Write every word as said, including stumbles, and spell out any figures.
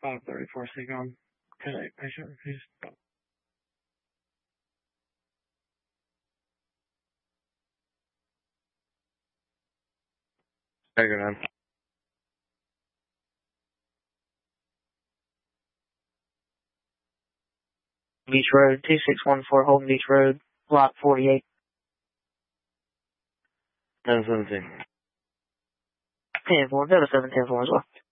five thirty-four Seacom. Connect patient, please stop. Take it on. Beach Road, two six one four Holden Beach Road, Block forty-eight. ten seventeen. ten four, go to seven ten four as well.